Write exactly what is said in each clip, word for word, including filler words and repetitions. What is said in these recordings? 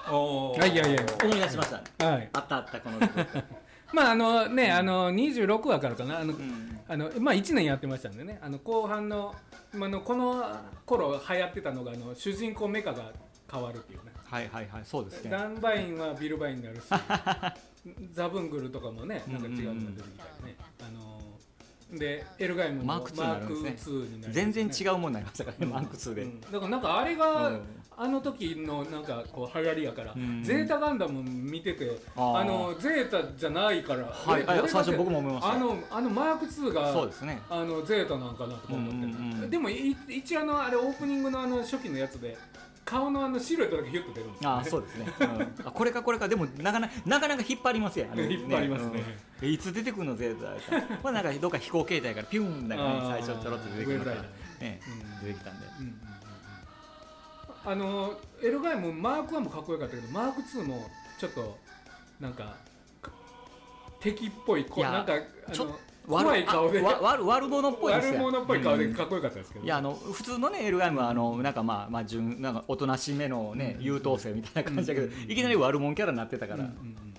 おー、いやいや思い出しましたね、 はい、 あったあったこの曲まああのね、うん、あのにじゅうろくわからかなあの、 うん、 あのまあいちねんやってましたんでね、あの後半の、まあ、のこの頃流行ってたのがあの主人公メカが変わるっていうね。 はいはいはい、そうですね。 ダンバインはビルバインになるしザブングルとかもねなんか違うのが出るみたいなね、あのでエルガイムもマークツーになる、 全然違うもんになりましたからね、マークツーで、うん、 だからなんかあれが、うん、あの時のなんかこう流行りやから、うん、ゼータガンダム見てて、あのゼータじゃないから、 はい、最初僕も思いました。 あのあのマークツーがそうですね、 あのゼータなんかなとか思って、うんうんうん、でも一応あのあれオープニングのあの初期のやつで顔のあのシルエットだけヒュッと出るんですよね。 あ、そうですね、うん、あこれかこれか、でもなかなかなかなか引っ張りますよ、ね、 引っ張りますね、 うん、いつ出てくるのゼータこれなんかどっか飛行形態からピューンだから、ね、最初ちょろっと出てきたから、ね、うん、出てきたんで、うんうんうん、あのエルガイムマークワンもかっこよかったけどマークツーもちょっとなんか敵っぽい、こなんかあの怖い顔で悪悪者っぽいですよ、 悪者っぽい顔でかっこよかったですけど、 うん、いやあの普通のねエルガイムはあのなんかまあまあ純なんかおとなしめのね、うん、優等生みたいな感じだけど、うん、いきなり悪者キャラになってたから、うんうん、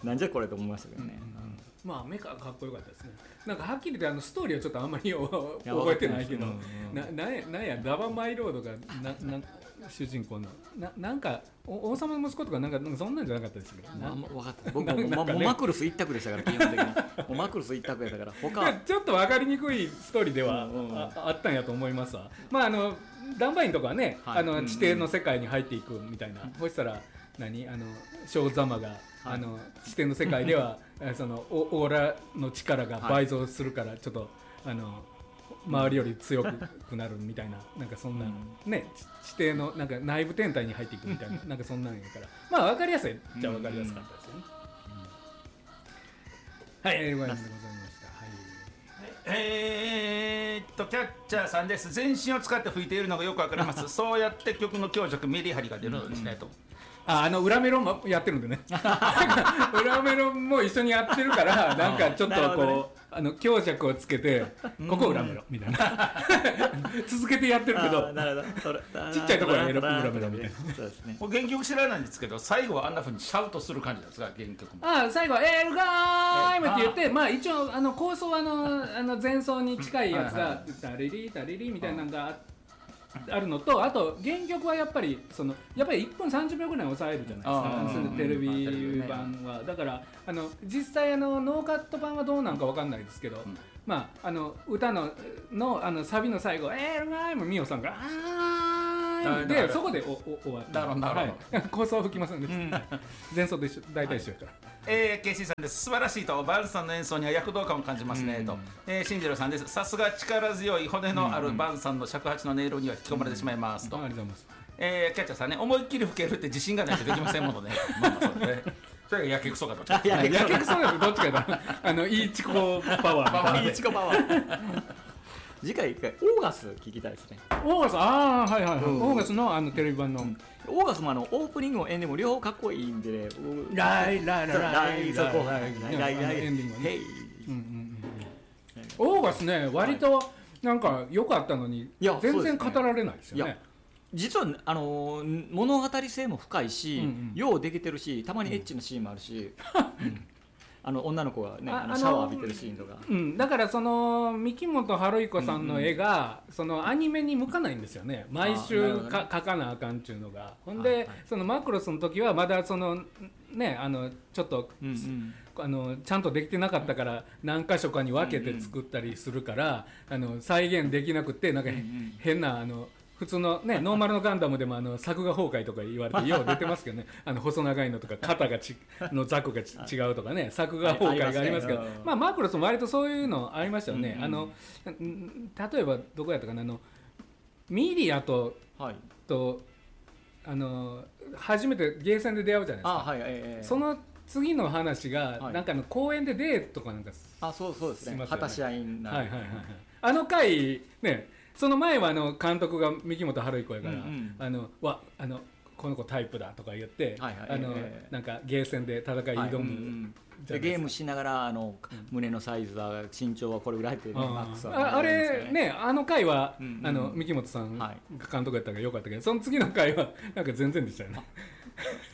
なんじゃこれと思いましたけどね、うんうん、 まあメカかっこよかったですね。なんかはっきり言ってあのストーリーはちょっとあんまり覚えてないけど、ななんやなんやダバマイロードがなな主人公の な, なんか王様の息子とかなんかなんかそんなんじゃなかったですけど、 まあ、分かった僕も、ね、もうマクルス一択でしたから基本的にもうマクルス一択やったから他ちょっと分かりにくいストーリーでは あ,、うんうん、あ, あったんやと思いますわ。まああのダンバインとかはね、はい、あの地底の世界に入っていくみたいな、うん、そしたら何あのショーザマが、はい、あの地底の世界ではそのオーラの力が倍増するから、はい、ちょっとあの周りより強くなるみたいななんかそんな、うん、ね地底のなんか内部天体に入っていくみたいななんかそんなんやからまあ分かりやすいじゃ分かりやすかったですよね、うんうん、はいエルガイムでございました。 はい、えー、っとキャッチャーさんです。全身を使って吹いているのがよくわかりますそうやって曲の強弱メリハリが出るんですね、うん、とあ, あの裏メロンもやってるんでね裏メロンも一緒にやってるからなんかちょっとこう、ね、あの強弱をつけてここ裏メロンみたいな続けてやってるけどちっちゃいところは裏メロンみたいなそうですね。原曲知らないんですけど最後はあんな風にシャウトする感じなんですか原曲も。 あ最後はエルガイムって言ってまあ一応あの構想はあのあの前奏に近いやつがタリリタリリみたいなのがあってあるのと、あと原曲はやっぱりそのやっぱりいっぷんさんじゅっぴょうぐらい抑えるじゃないですか、テレビ版は。だからあの実際あのノーカット版はどうなんかわかんないですけど、うん、まああの歌ののあのサビの最後エルガイムミオさんがあーでそこでおお終わった。 なるほどなるほど。 構想は吹きませんでした。前奏で一緒大体一緒やから。 えー、ケイシーさんです。素晴らしいとバンさんの演奏には躍動感を感じますね、うん、と、えー、シンジローさんです。さすが力強い骨のあるバンさんの尺八の音色には引き込まれてしまいますと、 うんうん、ありがとうございます。 えー、キャッチャーさんね、思いっきり吹けるって自信がないとできませんものねまあまあそうねそれがやけくそかとやけくそかとどっちかだあのイーチコパワーイーチコパワー次回一回オーガス聞きたいですね。 オーガスああはいはいはい、うん、オーガスのあのテレビ版の、うん、 オーガスもあのオープニングもエンディングも両方かっこいいんでね。 ライライライライそこライライライエンディングはね。オーガスね割となんか良かったのに全然語られないですよね。 実はあのー、物語性も深いし、うんうん、ようできてるし、たまにエッチなシーンもあるし、うん、あの女の子がねあのシャワー浴びてるシーンとか、 うん、だからその三木本春彦さんの絵が、うんうん、そのアニメに向かないんですよね。毎週か描かなあかんっていうのが。ほんで、はいはい、そのマクロスの時はまだそのねあのちょっと、うんうん、あのちゃんとできてなかったから何箇所かに分けて作ったりするから、うんうん、あの再現できなくてなんか、うんうん、変なあの普通のねノーマルのガンダムでもあの作画崩壊とか言われてよう出てますけどねあの細長いのとか肩がちのザクが違うとかね作画崩壊がありますけど、まあマクロスも割とそういうのありましたよね、うんうん、あの例えばどこやったかなあのミリアと、はい、とあの初めてゲーセンで出会うじゃないですか。あ、はいえー、その次の話が、はい、なんかの公園でデートとかなんかあそうそうですね果たし合いになる、 はいはいはいはい、あの回ねその前はあの監督が三木本春彦やから、うんうん、あのわあのこの子タイプだとか言って、はいはい、あの、えー、なんかゲーセンで戦い挑む、はいうんうん、 でゲームしながらあの、うん、胸のサイズは身長はこれぐらいって、ね、マックスは、 ね、あ, あれねあの回は、うんうん、あの三木本さんが監督やったからよかったけど、その次の回はなんか全然でしたよね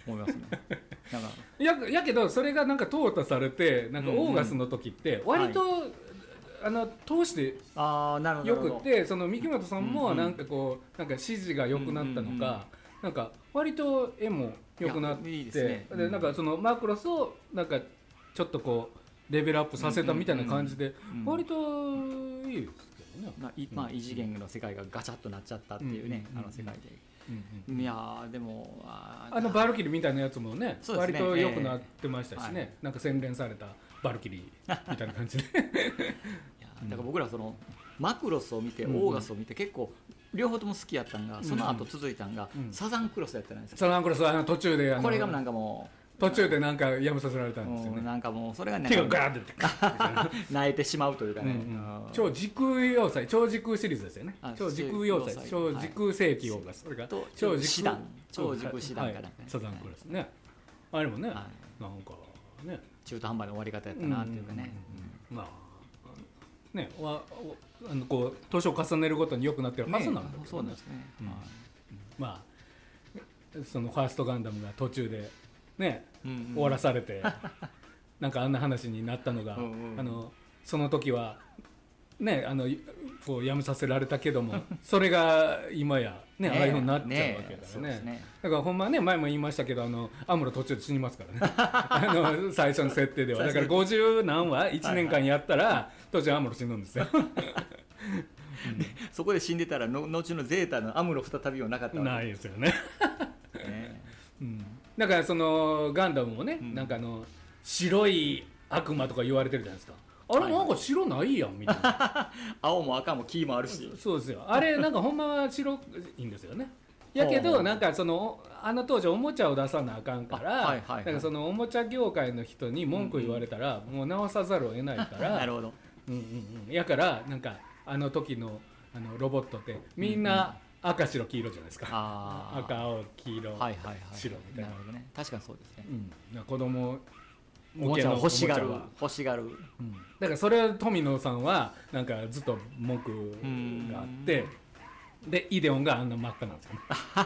思いますねなんかややけどそれがなんか淘汰されてなんかオーガスの時って割と、うんうん、あの通してよくってその三木本さんもなんかこうなんか指示が良くなったのか、うんうんうん、なんか割と絵も良くなっていいですね、でなんかそのマクロスをなんかちょっとこうレベルアップさせたみたいな感じで割といいですけどね、 まあいまあ、異次元の世界がガチャッとなっちゃったっていうね、うんうんうん、あの世界で、うんうん、いやでも あ, あのバルキリーみたいなやつも ね, ね割と良くなってましたしね、えー、なんか洗練されたバルキリーみたいな感じでいやだから僕らそのマクロスを見て、うん、オーガスを見て結構両方とも好きやったんが、その後続いたんが、うん、サザンクロスやったんですよ。 サザンクロスはあの途中であのこれがなんかもう途中でなんかやめさせられたんですよね。 なんかもうそれがね手がガーッて泣いてしまうというかね、うんうん、 超時空要塞超時空シリーズですよね。超時空要塞超時空世紀オーガス、それから超時空超時空師団かな、 サザンクロスね、あれもね、はい、なんかね中途半端な終わり方やったなっていうかね、 うんうんうん、まあね、わあのこう年を重ねるごとに良くなってるはずなんだけど、ね、 そうなんですね、うん、 まあそのファーストガンダムが途中でね、うんうん、終わらされてなんかあんな話になったのが、うんうん、あのその時はねあのこうやめさせられたけどもそれが今やね、ねああいうふうになっちゃうわけだからね、ねだからほんまね前も言いましたけどあのアムロ途中で死にますからねあの最初の設定ではだからごじゅう何話いちねんかんやったら、はいはい、途中アムロ死ぬんですよでそこで死んでたらの後のゼータのアムロ再びはなかったわけないですよねね、うん、だからそのガンダムもね、うん、なんかあの白い悪魔とか言われてるじゃないですか。あれなんか白ないやんみたいな青も赤も黄もあるしそうですよ。あれなんかほんまは白いんですよね。やけどなんかそのあの当時おもちゃを出さなあかんから、はいはいはい、なんかそのおもちゃ業界の人に文句言われたら、うんうん、もう直さざるを得ないからなるほど、 うんうんうん、やからなんかあの時のあのロボットってみんな赤白黄色じゃないですか、うんうん、あ赤青黄色、はいはいはい、白みたいな。 なるほどね、確かにそうですね、 うん、子供おもちゃを欲しがる欲しがる、うん、 だからそれを富野さんはなんかずっと文句があってでイデオンがあんな真っ赤なんですよ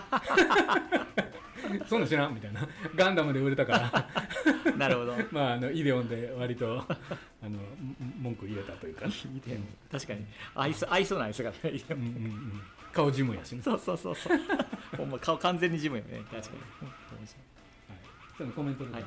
ねそんな知らんみたいなガンダムで売れたからなるほどまああのイデオンで割とあの文句入れたというか、ね、 確かに愛想愛想ないですからねうんうん、うん、 顔ジムやしねそうそうそうそうほんま顔完全にジムやね確かに、はい、 そのコメントで、はい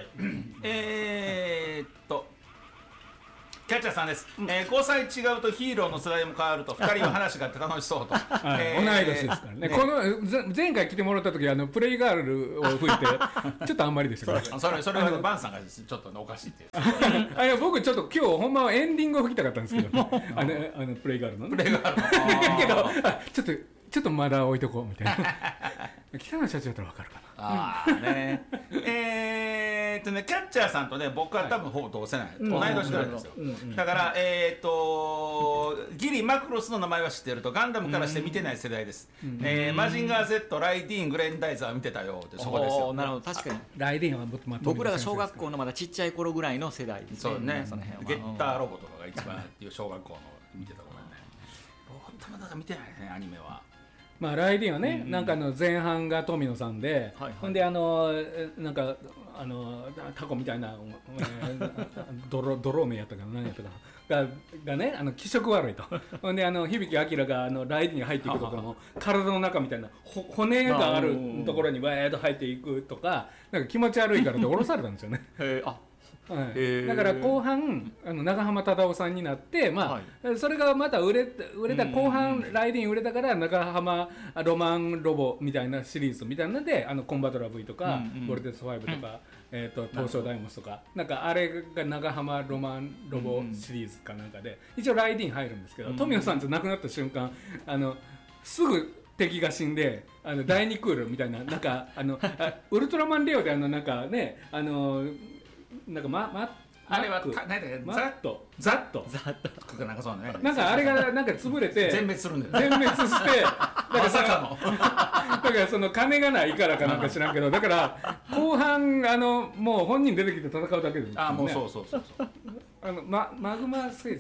えーっとキャッチャーさんです、えー、ごさい違うとヒーローの世代も変わるとふたりは話があって楽しそうと、 はいえー、同い年ですからね、ねこの前回来てもらった時あのプレイガールを吹いてちょっとあんまりでしたからそれそれはバンさんがちょっとおかしいってあれ僕ちょっと今日ほんまはエンディングを吹きたかったんですけどあのあのプレイガールの、ね、 プレイガールのけどちょっとちょっとまだ置いとこうみたいな北野社長だったら分かるかなあーねえーっとねキャッチャーさんとね僕は多分ほぼ同世代、はい、同い年ぐらいですよ、うんうん、だからえーっとギリマクロスの名前は知ってるとガンダムからして見てない世代です、うんえー、マジンガー Z ライディーングレンダイザー見てたよってそこですよ。 なるほど確かにライディーンは僕らが小学校のまだちっちゃい頃ぐらいの世代ですね。 そうね、その辺はゲッターロボとかが一番っていう小学校の見てた頃ねロボットまだ見てないねアニメは。 まあ、ライディンはね、うんうん、なんかの前半が富野さんで、はいはい、ほんであのなんかあのタコみたいな、えー、泥泥目やったかな何やったかなががねあの気色悪いとほんであの響明があのライディンに入っていくところも体の中みたいなほ骨があるところにわーっと入っていくとかなんか気持ち悪いからで降ろされたんですよね。 へあはい、だから後半あの長浜忠夫さんになって、まあはい、それがまた売れ売れた後半ライディン売れたから長浜ロマンロボみたいなシリーズみたいなのであのコンバトラ V とか、うんうん、ボルテスファイブとか、うんえー、と東証ダイモスとかなんかあれが長浜ロマンロボシリーズかなんかで、うん、一応ライディン入るんですけど、うん、富野さんと亡くなった瞬間あのすぐ敵が死んであの第二クールみたいななんかあのあウルトラマンレオであのなんかねあのなんかままあれは何だっけザッとザッとザッとなんかそうねなんかあれがなんか潰れて全滅するんだよ全滅してだからまさかのだからその金がないからかなんか知らんけどだから後半あのもう本人出てきて戦うだけです、ね、 あもうそうそうそうそうあの、ま、マグマ星人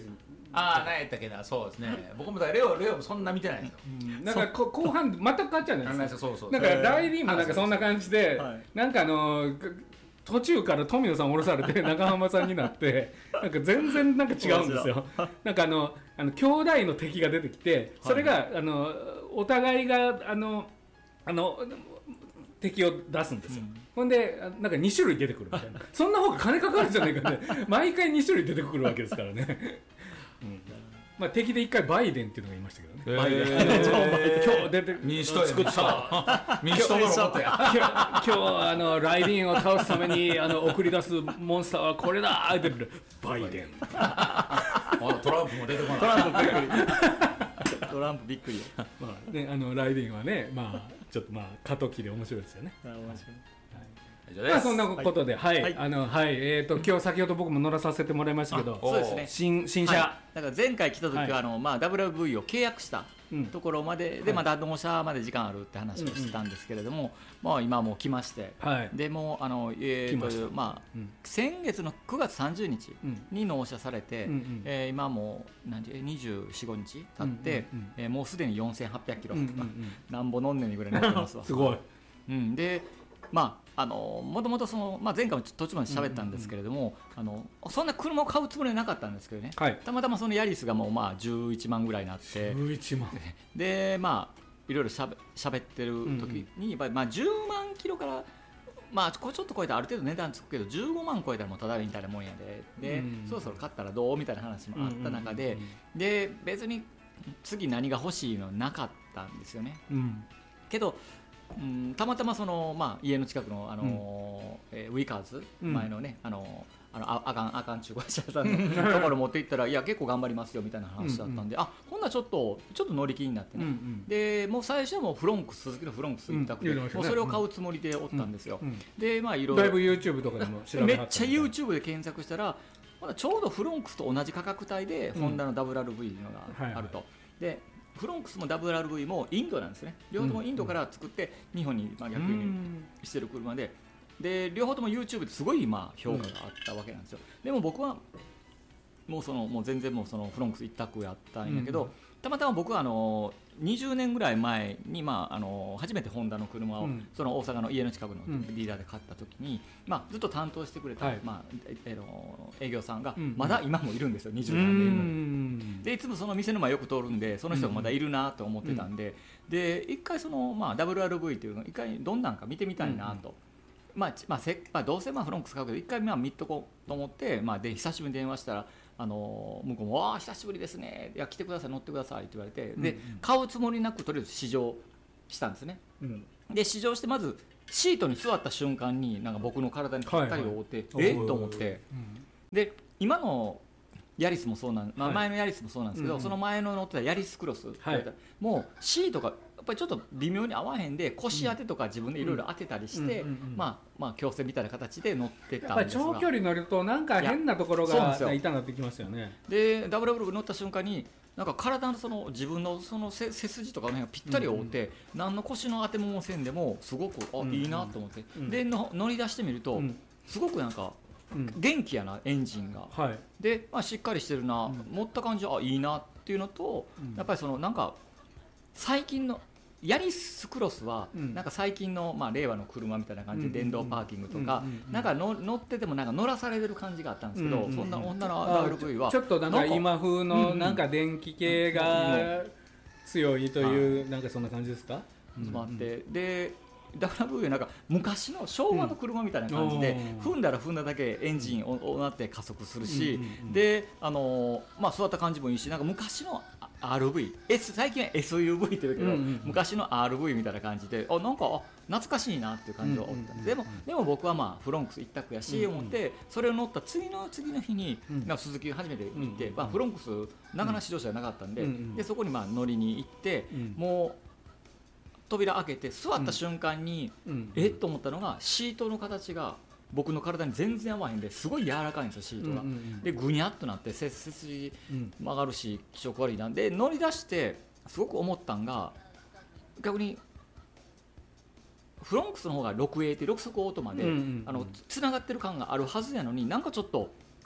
ああ何やったっけな、そうですね僕もだからレオレオもそんな見てないんですよ、 うん、なんかこ後半また変わっちゃうんですよ。 そうそうなんかライリーもなんかそんな感じで、 はい、 なんかあの途中から富野さん降ろされて中浜さんになってなんか全然なんか違うんですよなんかあのあの兄弟の敵が出てきて、それが、はい、あのお互いがあのあの敵を出すんですよ、うん、ほんでなんかに種類出てくるみたいなそんな方が金かかるんじゃないかって毎回に種類出てくるわけですからね、うんまあ、敵で一回バイデンっていうのがいましたけどね、えー、バイデン今日出て民主党作った民主党のロボットや今日今日あのライディーンを倒すためにあの送り出すモンスターはこれだーってバイデントランプも出てこないトランプびっくりトランプびっくりまあね、あのライディーンはね、まあちょっとまあ過渡期で面白いですよね。面白い。まあそんなことで、はい、はい、あのはい、えっ、ー、と今日先ほど僕も乗らさせてもらいましたけど、 そうですね。 新新車。 はい、だから前回来た時は、はい、あのまあ ダブリューダブリュー を契約したところまで、うん、でまだ納車まで時間あるって話をしてたんですけれども、うんうん、まあ今もう来まして、はい、でもあのえー、というまあ、うん、先月のくがつさんじゅうにちに納車されて、うんうん、えー、今もう何時にじゅうよん、ごにち経って、うんうんうん、えー、もうすでによんせんはっぴゃくキロ、うんうんうん、なんぼ飲んねんぐらいになってますわ。 すごい。 うん、でまああのもともとその、まあ、前回も途中まで喋ったんですけれども、うんうんうん、あのそんな車を買うつもりはなかったんですけどね、はい、たまたまそのヤリスがもうまあじゅういちまんぐらいになって、 じゅういちまんでまあいろいろしゃべ喋ってる時に、うんうん、まあ、じゅうまんキロからまあ、ちょっと超えたらある程度値段つくけどじゅうごまん超えたらもうただみたいなもんやで、で、うん、そろそろ買ったらどうみたいな話もあった中で、うんうんうんうん、で別に次何が欲しいのなかったんですよね、うん、けどうん、たまたまその、まあ、家の近くの、あのーうんえー、ウィカーズ、うん、前のね、あのー、あのああかんあかん中古車さんのところ持って行ったらいや結構頑張りますよみたいな話だったんで、うんうん、あほんならちょっとちょっと乗り気になってね、うんうん、でもう最初はもうフロンクス鈴木のフロンクス一択で、うんね、もうそれを買うつもりでおったんですよ、うんうん、でまあいろいろだいぶ YouTube とかでも調べめっちゃ YouTube で検索したらまだちょうどフロンクスと同じ価格帯で、うん、ホンダの ダブリューアールブイ のがあると、はいはい、でフロンクスも ダブリューアールブイ もインドなんですね。両方ともインドから作って日本にまあ逆にしてる車で、で両方とも YouTube ですごいまあ評価があったわけなんですよ。でも僕はもうそのもう全然もうそのフロンクス一択やったんやけど、たまたま僕はあのにじゅうねんぐらい前にまああの初めてホンダの車をその大阪の家の近くのディーラーで買った時にまあずっと担当してくれたまあえの営業さんがまだ今もいるんですよ、にじゅうなんねんも。でいつもその店の前よく通るんでその人がまだいるなと思ってたんで、で一回そのまあ ダブリューアールブイ っていうのを一回どんなんか見てみたいなと。まあまあせまあどうせまあフロンクス買うけど一回まあ見っとこうと思ってまあで久しぶりに電話したら。あの向こうも「わあ久しぶりですね、いや来てください乗ってください」って言われて、うん、で買うつもりなくとりあえず試乗したんですね、うん、で試乗してまずシートに座った瞬間になんか僕の体にぴったり覆って、はいはい、えっと思って、うん、で今のヤリスもそうなん、まあ、前のヤリスもそうなんですけど、はい、その前の乗ってたヤリスクロス、はい、もうシートがやっぱりちょっと微妙に合わへんで腰当てとか自分でいろいろ当てたりして、まあまあ矯正みたいな形で乗ってたんですが、 長距離乗るとなんか変なところが痛くなってきますよね。 でダブルブル乗った瞬間になんか体のその自分のその背筋とかねぴったり覆って、うんうん、何の腰の当てもせんでもすごくあ、うんうん、いいなと思って、うん、での乗り出してみると、うん、すごくなんかうん、元気やなエンジンが、はい、で、まあ、しっかりしてるな、うん、持った感じはあいいなっていうのと、うん、やっぱりそのなんか最近のヤリスクロスは、うん、なんか最近の、まあ、令和の車みたいな感じで電動パーキングとか、なんかの乗っててもなんか乗らされる感じがあったんですけど、うん、そんな女の ダブリューダブリュー はちょっとなんか今風のなんか電気系が強いという、なんかそんな感じですか。 詰まって、でダブリューダブリュー なんか昔の昭和の車みたいな感じで、うん、踏んだら踏んだだけエンジンをなって加速するし、うんうんうん、であのまあ座った感じもいいし、なんか昔の アールブイ、S、最近は エスユーブイ って言うけど、うんうん、昔の アールブイ みたいな感じで、あなんかあ懐かしいなっていう感じは思ったんで、うんうんうん、でもでも僕はまあフロンクス一択やし、うんうん、思ってそれを乗った次の次の日に、うん、鈴木初めて行って、うんうん、まあ、フロンクス長野市場車じゃなかったんで、うんうん、でそこにまあ乗りに行って、うん、もう扉開けて座った瞬間に、うん、えっと思ったのがシートの形が僕の体に全然合わへんですごい柔らかいんですよシートが、うんうんうん、でぐにゃっとなって背筋曲がるし気色悪いなんで乗り出してすごく思ったんが逆にフロンクスの方が ろくエー ってろく速オートマで、うんうんうん、あのつながってる感があるはずやのになんかちょっと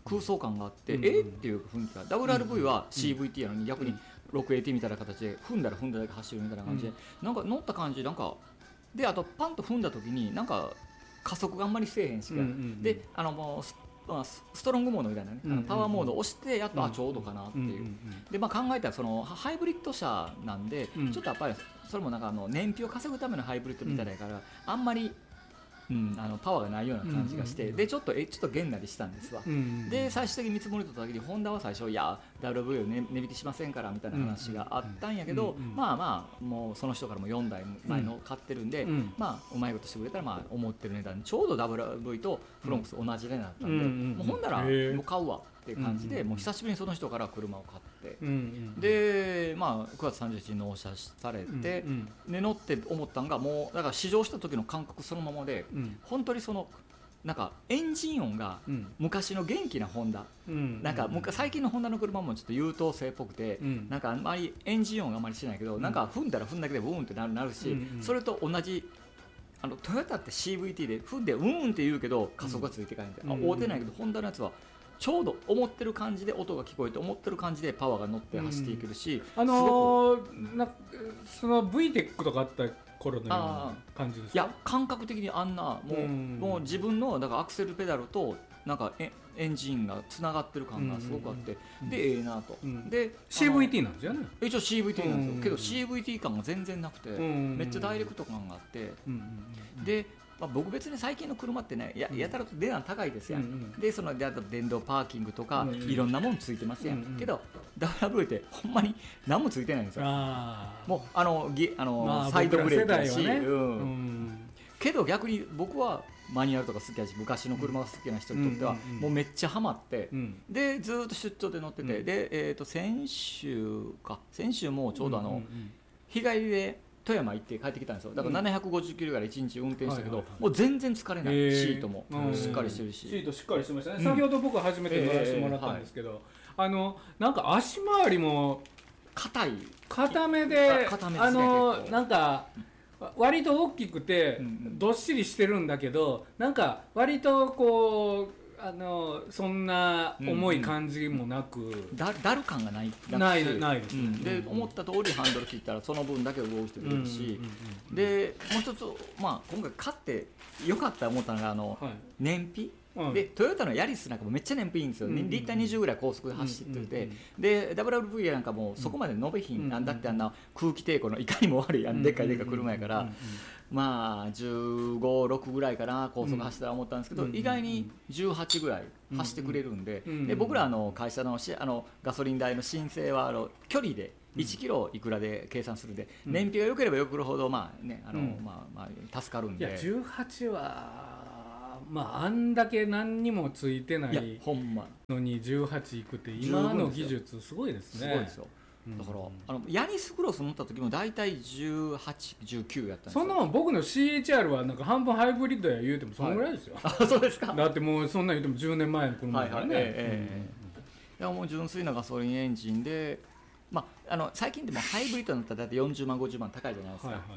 空想感があって、うん、えー、っていう雰囲気が ダブリューアールブイ は シーブイティー やのに逆に ろくエーティー みたいな形で踏んだら踏んだだけ走るみたいな感じで、うん、なんか乗った感じなんかであとパンと踏んだ時になんか加速があんまりせえへんし、うんうんうん、であのもうまあ、ストロングモードみたいなね、うんうんうん、パワーモードを押してやっと、うん、あちょうどかなっていう、うんうんうん、で、まあ、考えたらそのハイブリッド車なんで、うん、ちょっとやっぱりそれもなんかあの燃費を稼ぐためのハイブリッドみたいだから、うん、あんまり、うん、あのパワーがないような感じがして、うんうんうん、でちょっとえちょっとげんなりしたんですわ、うんうん、で最終的に見積もりとった時にホンダは最初いや ダブリューブイ を値、ね、引きしませんからみたいな話があったんやけど、うんうん、まあまあもうその人からもよんだいまえの買ってるんで、うん、まあうまいことしてくれたらまあ思ってる値段ちょうど ダブリューブイ とフロンクス同じ値段だったんで、うん、もうほんならもう買うわっていう感じで、うん、もう久しぶりにその人から車を買って、うん、で、まあ、くがつさんじゅういちにちに納車されて、うん、で乗って思ったのがもうだから試乗した時の感覚そのままで、うん、本当にそのなんかエンジン音が昔の元気なホンダ、うん、なんか最近のホンダの車もちょっと優等生っぽくて、うん、なんかあんまりエンジン音があんまりしないけど、うん、なんか踏んだら踏んだけでブーンってなる、なるし、うんうん、それと同じあのトヨタって シーブイティー で踏んでウーンって言うけど加速がついていかないんで、うん、あ合うてないけどホンダのやつはちょうど思ってる感じで音が聞こえて思ってる感じでパワーが乗って走っていけるし、 うん、あのー、なその ブイテック とかあった頃のような感じですか？ いや感覚的にあんなもう、うん、もう自分のだからアクセルペダルとなんかエエンジンがつながってる感がすごくあって、うん、でええなと、うん、でシーブイティー なんですよね。 一応 シーブイティー なんですよ、うん、けど シーブイティー 感が全然なくて、うん、めっちゃダイレクト感があって、うん、でまあ、僕別に最近の車ってね や, やたらと値段高いですやん、うんうん、でそのであと電動パーキングとか、うんうん、いろんなもんついてますやん、うんうん、けど ダブリューアールブイ ってほんまに何もついてないんですよ。あもうあのぎあの、まあ、サイドブレーキだし、ねうんうん、けど逆に僕はマニュアルとか好きだし昔の車が好きな人にとっては、うんうんうん、もうめっちゃハマって、うん、でずっと出張で乗ってて、うん、で、えー、と先週か先週もちょうどあの、うんうんうん、日帰りで富山行って帰ってきたんですよ。だからななひゃくごじゅっキロぐらいいちにち運転したけど、はいはいはい、もう全然疲れない、えー、シートもしっかりしてるし、 シートしっかりしてましたね、うん、先ほど僕初めて乗らせてもらったんですけど、えーはい、あのなんか足回りも硬い硬めで、硬めですね、あのなんか割と大きくてどっしりしてるんだけど、なんか割とこうあのそんな重い感じもなく、うんうん、 だ, だる感がないないないです、ねうん、で思った通りハンドル切ったらその分だけ動いてくれるし、うんうんうんうん、でもう一つ、まあ、今回買ってよかったと思ったのがあの、はい、燃費、うん、でトヨタのヤリスなんかもめっちゃ燃費いいんですよ、うんうんうん、リッターにじゅうぐらい高速で走ってて、うんうんうん、で ダブリューアールブイ なんかもそこまで伸びひん、うんうん、だってあんな空気抵抗のいかにも悪いあのでっかいでっかい車やから、うんうんうんうん、まあじゅうご、ろくぐらいかな高速走ったら思ったんですけど、うん、意外にじゅうはちぐらい走ってくれるんで、うん、で僕らの会社 の, あのガソリン代の申請はあの距離でいちキロいくらで計算するんで、うん、燃費が良ければ良くるほど、まあねあのうんまあまあ、助かるんで。 いやじゅうはちは、まあ、あんだけ何にもついてないのにじゅうはちいくって今の技術すごいですね。 すごいですよ。だから、うん、あのヤリスクロス乗った時も大体じゅうはち、じゅうきゅうやったんですよ。 そんなもん僕の シーエイチアール はなんか半分ハイブリッドや言うてもそのぐらいですよ、 はい、あそうですか。 だってもうそんな言うてもじゅうねんまえの車だからね、はいはいえーうん、いやもう純粋なガソリンエンジンで、まあ、あの最近でもハイブリッドになったら大体よんじゅうまんごじゅうまん高いじゃないですか、はいはい、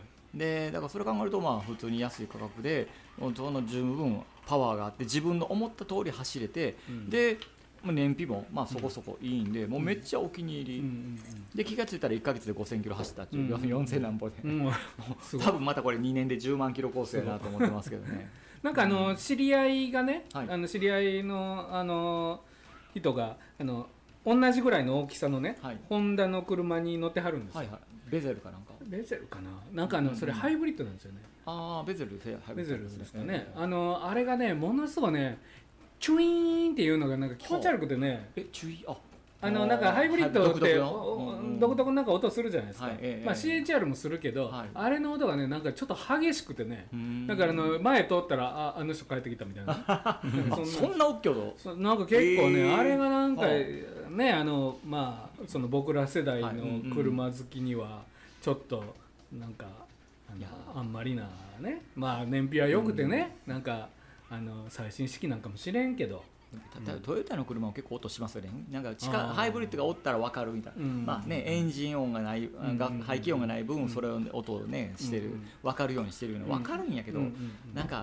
でだからそれ考えるとまあ普通に安い価格でその十分パワーがあって自分の思った通り走れて、うん、で燃費もまあそこそこいいんで、うん、もうめっちゃお気に入り、うんうんうん、で気がついたらいっかげつでごせんキロ走ったっていう、うん、よんせんなんぼで、うん、多分またこれにねんでじゅうまんキロコースやなと思ってますけどねなんかあの知り合いがね、はい、あの知り合いのあの人があの同じぐらいの大きさのね、はい、ホンダの車に乗ってはるんですよ、はいはい、 ベゼルかなんかベゼルかななんかあのそれハイブリッドなんですよね、 うんうん、ああベゼルベゼルですかね、あのあれがねものすごいねチュイーンっていうのがなんか気持ち悪くてね、 えチュイああのなんかハイブリッドって独特なんか音するじゃないですか、はいええまあ、シーエイチアール もするけど、はい、あれの音がねなんかちょっと激しくてね、だからあの前通ったら あ, あの人帰ってきたみたいなそ, んなそんな大きい音そなんか結構ね、えー、あれがなんかねあのまあその僕ら世代の車好きにはちょっとなんかあ, のあんまりなねまあ燃費は良くてね、うん、なんかあの最新式なんかもしれんけどトヨタの車も結構音しますよね。なんか近ハイブリッドがおったら分かるみたいな、うんまあね、エンジン音がない、うん、排気音がない分それを音をねしてる、うん、分かるようにしてるの分かるんやけど、うん、なんか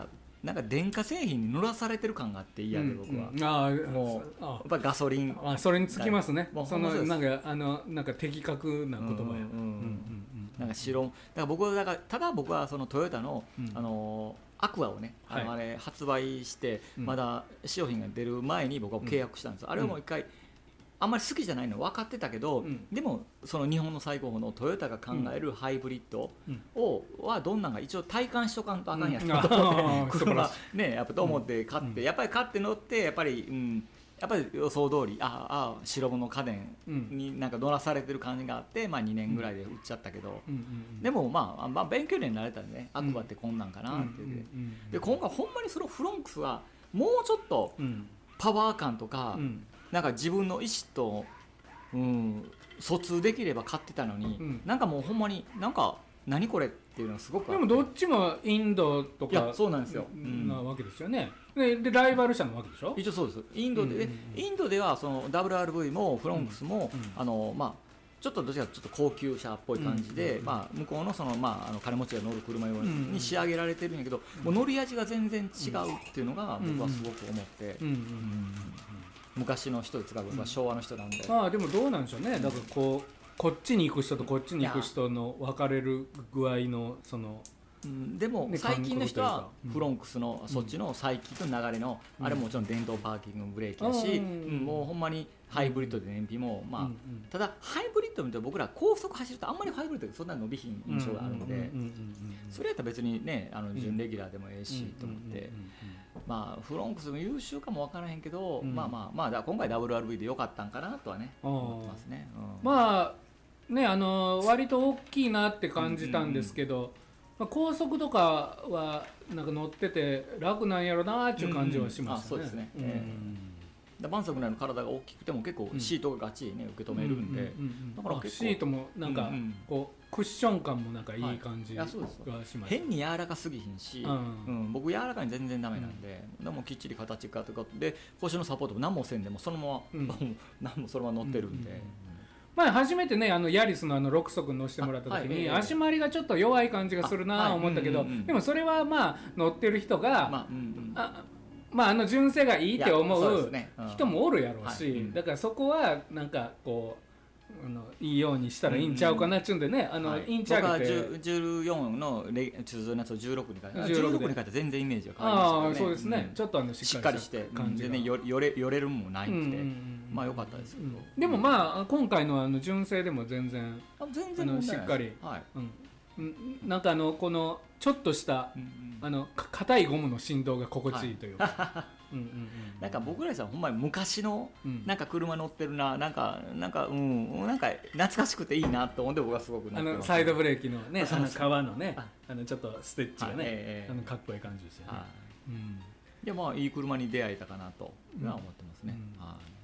なんか電化製品に乗らされてる感があって嫌で、僕は、 うんうん、あもうやっぱガソリン、 あそれにつきますね、そのなんかあのなんか的確な言葉や、 なんか白だから僕はだからただ僕はそのトヨタの、うん、あのアクアをね、あのあれ発売して、うん、まだ試用品が出る前に僕は契約したんですよ、うん、あれはもう一回あんまり好きじゃないの分かってたけど、うん、でもその日本の最高峰のトヨタが考えるハイブリッドを、うん、はどんなのか一応体感しとかんとあかんやつと思って、車ねやっぱと思って買って、うん、やっぱり買って乗ってやっぱり、うん、やっぱり予想通りああ白物家電になんか乗らされてる感じがあって、まあ、にねんぐらいで売っちゃったけど、うん、でも、まあ、まあ勉強になれたらね、アクアってこんなんかなって言って、で今回ほんまにそのフロンクスはもうちょっとパワー感とか、うんなんか自分の意思と、うん、疎通できれば買ってたのに、うん、なんかもうほんまになんか何これっていうのはすごくでもどっちもインドとかそうなんですよ、うん、 なわけですよね。で、でライバル社のわけでしょ。 一応そうです。インドで、うんうんうん、インドではその ダブリューアールブイ もフロンクスも、うんうん、あのまあちょっとどちらかちょっと高級車っぽい感じで、うんうんまあ、向こうのその、まあ、あの金持ちが乗る車用に仕上げられてるんやけど、うんうん、もう乗り味が全然違うっていうのが僕はすごく思って、うんうんうんうん昔の人ですが、僕は昭和の人なんで、 うん、ああでもどうなんでしょうね。だからこうこっちに行く人とこっちに行く人の分かれる具合のその、 うん、でも最近の人はフロンクスのそっちの最近の流れの、うん、あれももちろん電動パーキングブレーキだし、うんうん、もうほんまにハイブリッドで燃費も、まあうんうん、ただハイブリッド見て僕ら高速走るとあんまりハイブリッドでそんな伸びひん印象があるので、それやったら別にねあの準レギュラーでもええしと思って。まあ、フロンクスも優秀かも分からへんけど、うん、まあまあまあだ今回 ダブリューアールブイ で良かったんかなとはね思ってますね、 うん、まあねあの割と大きいなって感じたんですけど、うんうんうんまあ、高速とかはなんか乗ってて楽なんやろなっていう感じはしましたね。 そうですね、うんえー、バンサムぐらいの体が大きくても結構シートがガチリね受け止めるんで、 だから結構シートもなんかこうクッション感もなんかいい感じがします、はい、 変に柔らかすぎひんし、うんうん、僕柔らかに全然ダメなんで、うん、でもきっちり形がとかで腰のサポートも何もせんでもそのまま、うん、何もそのまま乗ってるんで、うんうんうんまあ、初めてねあのヤリスのあのろく速乗せてもらった時に、はい、足回りがちょっと弱い感じがするなと思ったけど、はいうんうんうん、でもそれはまあ乗ってる人が、まあうんうん、あまあ、あの純正がいいって思う人もおるやろうし、はいうん、だからそこはなんかこうあのいいようにしたらいいんちゃうかなっちゅうんでね、あの、はい、インチ上げて僕はじゅうよんの通常のやつをじゅうろくに変えたじゅうろくに変えたら全然イメージが変わりましたね。 あそうですね、うん、ちょっとあのしっかりして感じでねよれよれるもないんで、うんうん、まあ良かったですけど、うん、 でもまあ今回のあの純正でも全然あ全然あのしっかり、はいうん、なんかあのこのちょっとした、うんうん、あの硬いゴムの振動が心地いいというか、はいうんうんうん、なんか僕らさんほんまに昔のなんか車乗ってるな、なんかなんかうんなんか懐かしくていいなと思って僕はすごくあのサイドブレーキのねあの革のねあのちょっとステッチがね、はいえー、あのかっこいい感じですよね。はいうん、 でまあいい車に出会えたかなとは思ってますね。うんうんはい